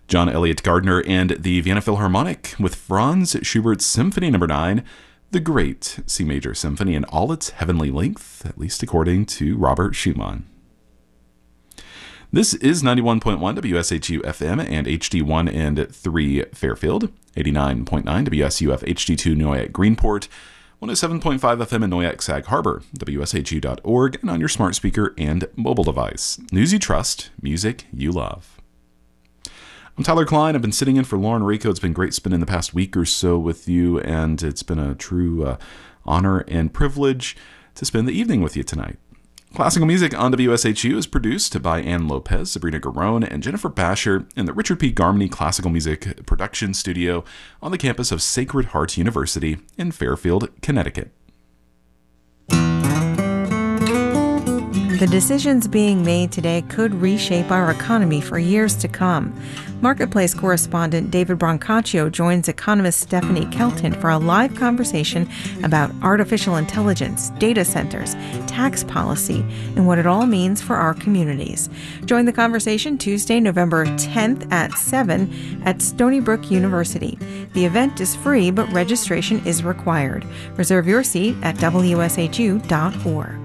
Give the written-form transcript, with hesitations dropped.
John Elliott Gardner and the Vienna Philharmonic with Franz Schubert's Symphony No. 9, the Great C Major Symphony in all its heavenly length, at least according to Robert Schumann. This is 91.1 WSHU FM and HD1 and 3 Fairfield, 89.9 WSUF HD2 Noyak Greenport, 107.5 FM in Noyak Sag Harbor, WSHU.org, and on your smart speaker and mobile device. News you trust, music you love. I'm Tyler Klein. I've been sitting in for Lauren Rico. It's been great spending the past week or so with you, and it's been a true honor and privilege to spend the evening with you tonight. Classical Music on WSHU is produced by Ann Lopez, Sabrina Garone, and Jennifer Basher in the Richard P. Garmany Classical Music Production Studio on the campus of Sacred Heart University in Fairfield, Connecticut. The decisions being made today could reshape our economy for years to come. Marketplace correspondent David Brancaccio joins economist Stephanie Kelton for a live conversation about artificial intelligence, data centers, tax policy, and what it all means for our communities. Join the conversation Tuesday, November 10th at 7 at Stony Brook University. The event is free, but registration is required. Reserve your seat at WSHU.org.